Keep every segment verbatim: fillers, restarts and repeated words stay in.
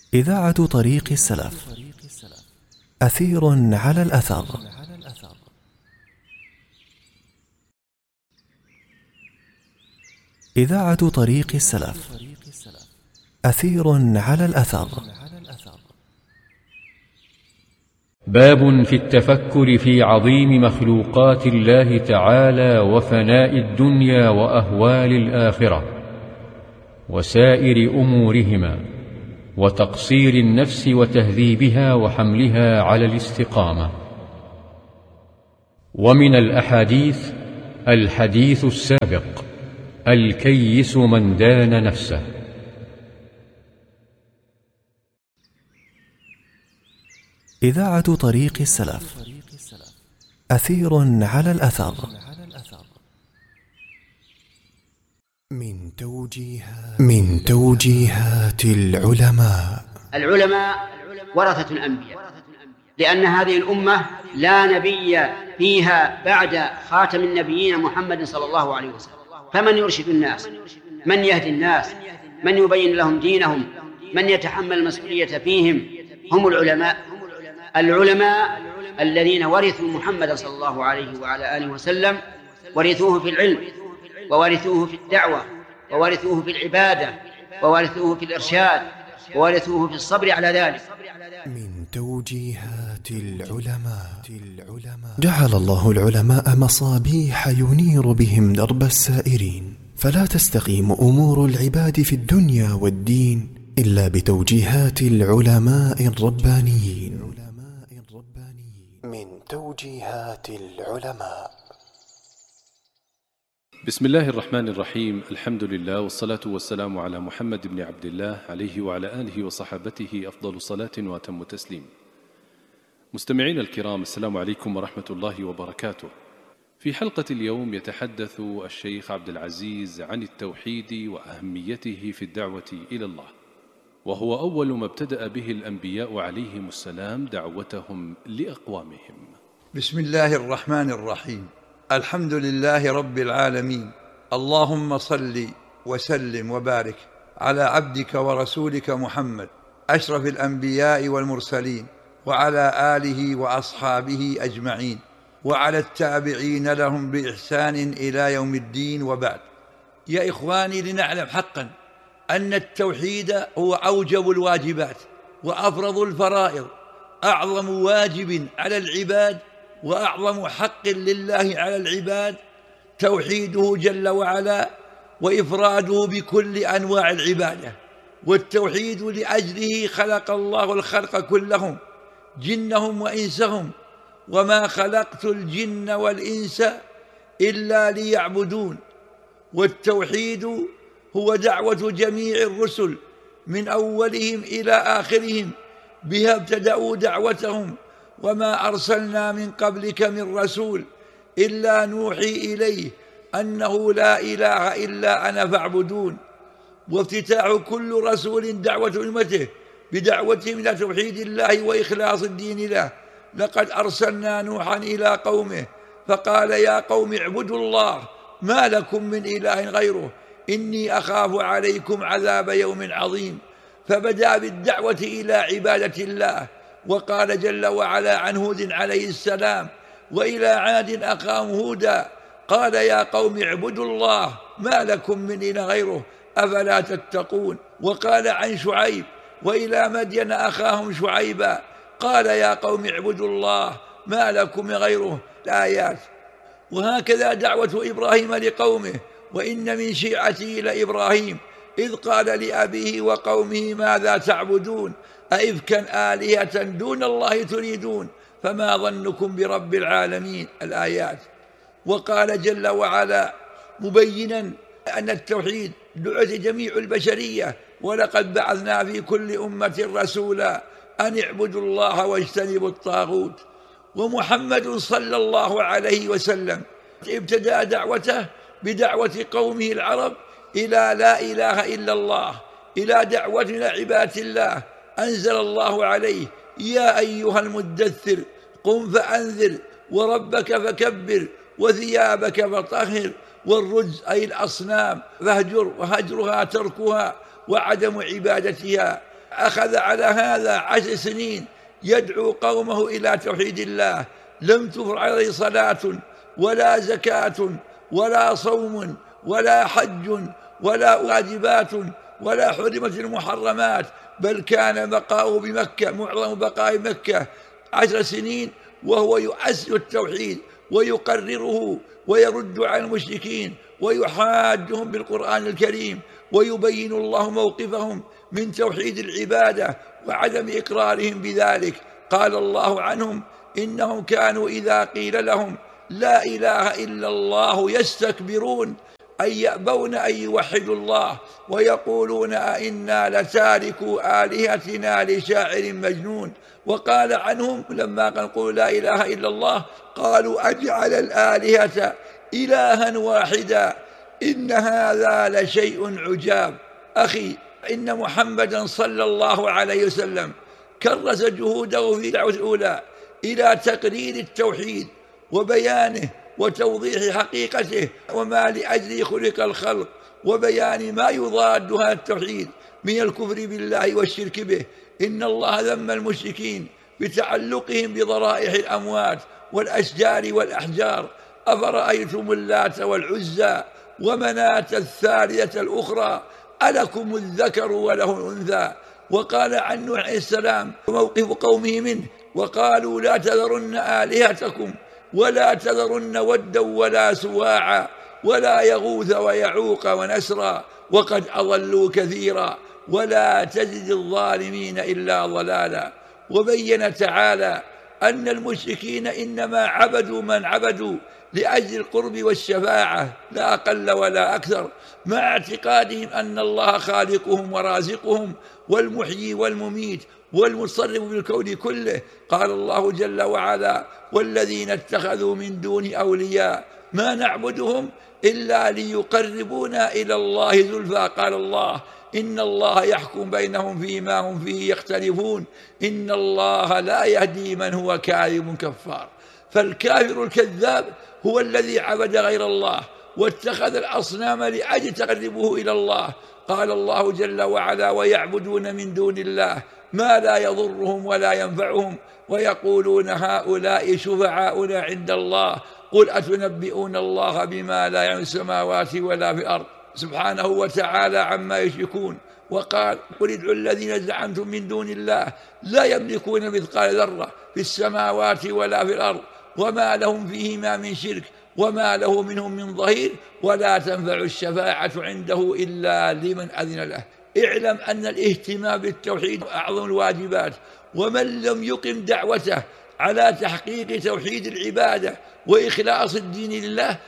إذاعة طريق السلف، أثير على الأثر. إذاعة طريق السلف، أثير على الأثر. باب في التفكر في عظيم مخلوقات الله تعالى وفناء الدنيا وأهوال الآخرة وسائر أمورهما، وتقصير النفس وتهذيبها وحملها على الاستقامة. ومن الأحاديث الحديث السابق: الكيس من دان نفسه. إذاعة طريق السلف، أثير على الأثر. من توجيهات من توجيهات العلماء. العلماء ورثة الأنبياء، لأن هذه الأمة لا نبي فيها بعد خاتم النبيين محمد صلى الله عليه وسلم، فمن يرشد الناس، من يهدي الناس، من يبين لهم دينهم، من يتحمل المسؤولية فيهم، هم العلماء. العلماء الذين ورثوا محمد صلى الله عليه وعلى آله وسلم، ورثوه في العلم، وورثوه في الدعوة، وورثوه في العبادة، وورثوه في الإرشاد، وورثوه في الصبر على ذلك. من توجيهات العلماء. جعل الله العلماء مصابيح ينير بهم درب السائرين، فلا تستقيم أمور العباد في الدنيا والدين إلا بتوجيهات العلماء الربانيين. من توجيهات العلماء. بسم الله الرحمن الرحيم. الحمد لله والصلاة والسلام على محمد بن عبد الله عليه وعلى آله وصحبته أفضل صلاة وأتم تسليم. مستمعين الكرام، السلام عليكم ورحمة الله وبركاته. في حلقة اليوم يتحدث الشيخ عبد العزيز عن التوحيد وأهميته في الدعوة إلى الله، وهو أول ما ابتدأ به الأنبياء عليهم السلام دعوتهم لأقوامهم. بسم الله الرحمن الرحيم. الحمد لله رب العالمين، اللهم صل وسلم وبارك على عبدك ورسولك محمد أشرف الأنبياء والمرسلين، وعلى آله وأصحابه أجمعين، وعلى التابعين لهم بإحسان إلى يوم الدين، وبعد. يا إخواني، لنعلم حقا أن التوحيد هو أوجب الواجبات وأفرض الفرائض، أعظم واجب على العباد وأعظم حق لله على العباد توحيده جل وعلا، وإفراده بكل أنواع العبادة. والتوحيد لأجله خلق الله الخلق كلهم، جنهم وإنسهم، وما خلقت الجن والإنس إلا ليعبدون. والتوحيد هو دعوة جميع الرسل من أولهم إلى آخرهم، بها ابتدأوا دعوتهم: وما أرسلنا من قبلك من رسول إلا نوحي إليه أنه لا إله إلا أنا فاعبدون. وافتتاح كل رسول دعوة أمته بدعوتهم إلى توحيد الله وإخلاص الدين له. لقد أرسلنا نوحا إلى قومه فقال: يا قوم اعبدوا الله ما لكم من إله غيره إني أخاف عليكم عذاب يوم عظيم. فبدأ بالدعوة إلى عبادة الله، وقال جل وعلا عن هود عليه السلام: وإلى عاد أخاهم هودا قال يا قوم اعبدوا الله ما لكم من إله غيره أفلا تتقون. وقال عن شعيب: وإلى مدين أخاهم شعيبا قال يا قوم اعبدوا الله ما لكم من غيره الآيات. وهكذا دعوة إبراهيم لقومه: وإن من شيعته لإبراهيم إذ قال لأبيه وقومه ماذا تعبدون أئفكا آلهة دون الله تريدون فما ظنكم برب العالمين الآيات. وقال جل وعلا مبينا أن التوحيد دعوة جميع البشرية: ولقد بعثنا في كل أمة رسولا أن اعبدوا الله واجتنبوا الطاغوت. ومحمد صلى الله عليه وسلم ابتدأ دعوته بدعوة قومه العرب إلى لا إله إلا الله، إلى دعوة إلى عبادة الله. أنزل الله عليه: يا أيها المدثر قم فأنذر وربك فكبر وثيابك فطهر والرجز أي الأصنام فاهجر، وهجرها تركها وعدم عبادتها. أخذ على هذا عشر سنين يدعو قومه إلى توحيد الله، لم تفرض عليه صلاة ولا زكاة ولا صوم ولا حج ولا واجبات ولا حرمت المحرمات، بل كان بقاؤه بمكة، معظم بقاء مكة عشر سنين وهو يؤسس التوحيد ويقرره ويرد على المشركين ويحاجهم بالقرآن الكريم، ويبين الله موقفهم من توحيد العبادة وعدم إقرارهم بذلك. قال الله عنهم: إنهم كانوا إذا قيل لهم لا إله إلا الله يستكبرون، أي يأبون أن يوحدوا الله ويقولون أئنا لتاركوا آلهتنا لشاعر مجنون. وقال عنهم لما قالوا لا إله إلا الله قالوا أجعل الآلهة إلها واحدا إن هذا لشيء عجاب. أخي، إن محمدا صلى الله عليه وسلم كرس جهوده في الدعوة الأولى إلى تقرير التوحيد وبيانه وتوضيح حقيقته وما لأجل خلق الخلق، وبيان ما يضاد هذا التوحيد من الكفر بالله والشرك به. إن الله ذم المشركين بتعلقهم بضرائح الأموات والأشجار والأحجار. أفرأيتم اللات والعزى ومناة الثالثة الأخرى ألكم الذكر وله الأنثى. وقال عن نوح عليه السلام وموقف قومه منه: وقالوا لا تذرن آلهتكم ولا تذرن ودا ولا سواعا ولا يغوث ويعوق ونسرا وقد أضلوا كثيرا ولا تزد الظالمين إلا ضلالا. وبين تعالى أن المشركين إنما عبدوا من عبدوا لأجل القرب والشفاعة لا أقل ولا أكثر، مع اعتقادهم أن الله خالقهم ورازقهم والمحيي والمميت والمتصرف بالكون كله. قال الله جل وعلا: والذين اتخذوا من دون أولياء ما نعبدهم إلا ليقربونا إلى الله زلفى. قال الله: إن الله يحكم بينهم فيما هم فيه يختلفون إن الله لا يهدي من هو كاذب كفار. فالكافر الكذاب هو الذي عبد غير الله واتخذ الأصنام لأجل تقربه إلى الله. قال الله جل وعلا: ويعبدون من دون الله ما لا يضرهم ولا ينفعهم ويقولون هؤلاء شفعاؤنا عند الله قل أتنبئون الله بما لا يعلم السماوات ولا في الأرض سبحانه وتعالى عما يشركون. وقال: قل ادعوا الذين زعمتم من دون الله لا يملكون مثقال ذرة في السماوات ولا في الأرض وما لهم فيهما من شرك وما له منهم من ظهير ولا تنفع الشفاعة عنده إلا لمن أذن له. اعلم أن الاهتمام بالتوحيد أعظم الواجبات، ومن لم يقم دعوته على تحقيق توحيد العبادة وإخلاص الدين لله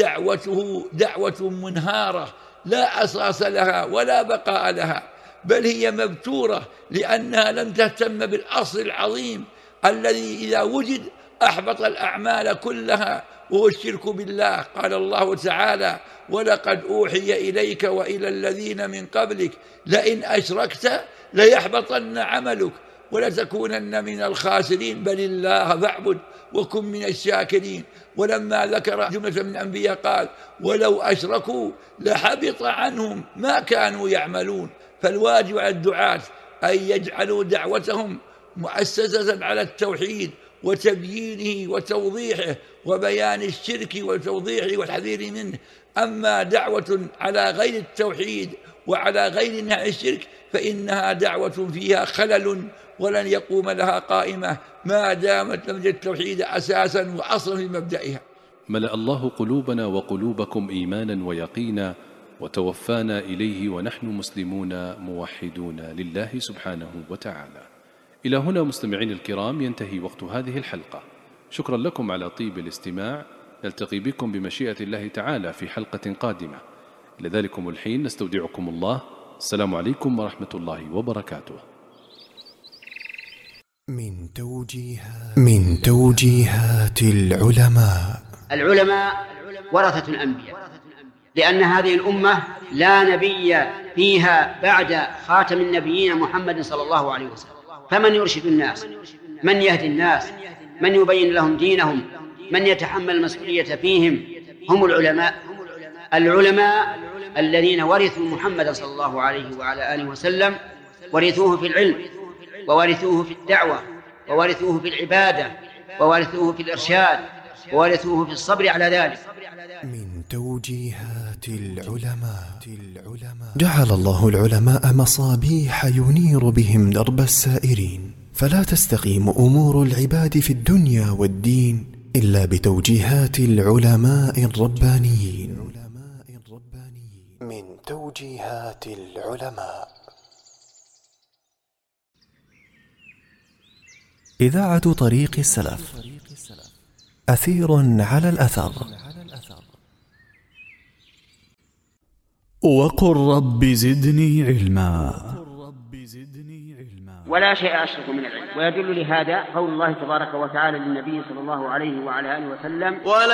فدعوته دعوة منهارة لا أساس لها ولا بقاء لها، بل هي مبتورة لأنها لم تهتم بالأصل العظيم الذي إذا وجد أحبط الأعمال كلها، وهو الشرك بالله. قال الله تعالى: ولقد أوحي إليك وإلى الذين من قبلك لئن أشركت ليحبطن عملك ولتكونن من الخاسرين بل الله فاعبد وكن من الشاكرين. ولما ذكر جملة من الأنبياء قال: ولو أشركوا لحبط عنهم ما كانوا يعملون. فالواجب على الدعاة أن يجعلوا دعوتهم مؤسسة على التوحيد وتبيينه وتوضيحه وبيان الشرك وتوضيحه والحذير منه. أما دعوة على غير التوحيد وعلى غير نهي الشرك فإنها دعوة فيها خلل ولن يقوم لها قائمة ما دامت لم يجد التوحيد أساسا وأصلا في مبدئها. ملأ الله قلوبنا وقلوبكم إيمانا ويقينا وتوفانا إليه ونحن مسلمون موحدون لله سبحانه وتعالى. إلى هنا مستمعين الكرام ينتهي وقت هذه الحلقة. شكرا لكم على طيب الاستماع. نلتقي بكم بمشيئة الله تعالى في حلقة قادمة. إلى ذلكم الحين نستودعكم الله. السلام عليكم ورحمة الله وبركاته. من توجيهات من توجيهات العلماء. العلماء ورثة الأنبياء، لأن هذه الأمة لا نبي فيها بعد خاتم النبيين محمد صلى الله عليه وسلم، فمن يرشد الناس، من يهدي الناس، من يبين لهم دينهم، من يتحمل المسؤولية فيهم هم العلماء. العلماء الذين ورثوا محمد صلى الله عليه وعلى آله وسلم ورثوه في العلم، وورثوه في الدعوة، وورثوه في العبادة، وورثوه في الإرشاد، وورثوه في الصبر على ذلك. من توجيهات العلماء. جعل الله العلماء مصابيح ينير بهم درب السائرين، فلا تستقيم أمور العباد في الدنيا والدين إلا بتوجيهات العلماء الربانيين. من توجيهات العلماء. إذاعة طريق السلف، أثير على الأثر. وقل رب زدني علما. ولا شيء أشرف من العلم. ويدل لهذا قول الله تبارك وتعالى للنبي صلى الله عليه وعلى آله وسلم: ولا